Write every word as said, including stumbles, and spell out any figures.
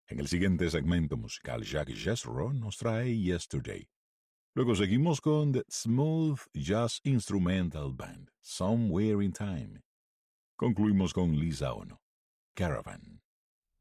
En el siguiente segmento musical, Jack Jethro nos trae Yesterday. Luego seguimos con The Smooth Jazz Instrumental Band, Somewhere in Time. Concluimos con Lisa Ono, Caravan.